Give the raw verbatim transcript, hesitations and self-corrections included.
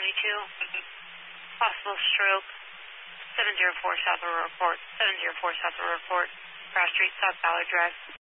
twenty-two. Possible stroke. seven zero four South Aurora Report. seven zero four South Aurora Report. Cross Street, South Ballard Drive.